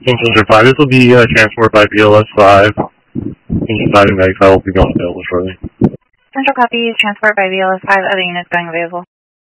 Angel 5, this will be transported by BLS 5. Angel 5 and Mag 5 will be going available shortly. Central copy, transport by BLS 5, other units going available.